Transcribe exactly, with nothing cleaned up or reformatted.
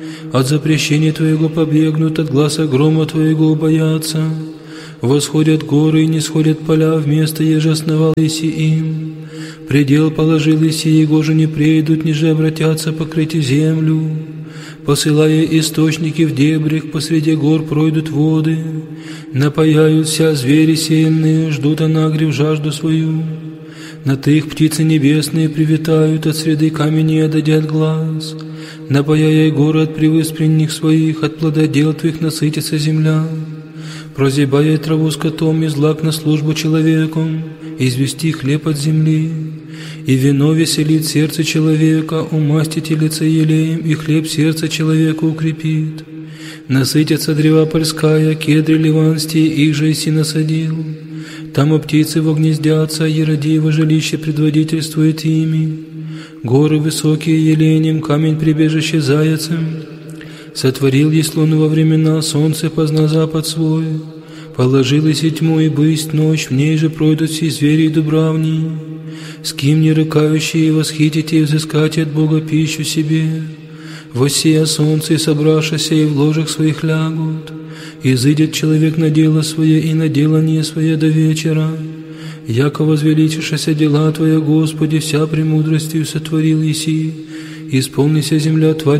От запрещения Твоего побегнут, от гласа грома Твоего боятся. Восходят горы и не сходят поля, вместо еже основал еси им. Предел положил еси, его же не прейдут, ниже обратятся покрыть землю. Посылая источники в дебрях, посреди гор пройдут воды. Напаяются звери сильные, ждут анагрев жажду свою. На их птицы небесные привитают, от среды каменей отойдят глаз. Напаяя город привыспренних своих, от плода дел Твоих насытится земля. Прозябая траву скотом и злак на службу человеку, извести хлеб от земли. И вино веселит сердце человека, умастите лица елеем, и хлеб сердце человека укрепит. Насытятся древа польская, кедры ливанские, их же иси насадил. Там и птицы вогнездятся, Еродиево жилище предводительствует ими. Горы высокие еленем, камень прибежище заяцем. Сотворил есть луну во времена, солнце позна запад свой. Положил и тьму, и бысть ночь, в ней же пройдут все звери и дубравни. С кем не рыкающие восхитите и взыскате от Бога пищу себе. Воссея солнце и собравшися, и в ложах своих лягут. Изыдет человек на дело свое и на делание свое до вечера. Яко возвеличишься дела Твоя, Господи, вся премудростью сотворил еси. Исполнися земля Тварь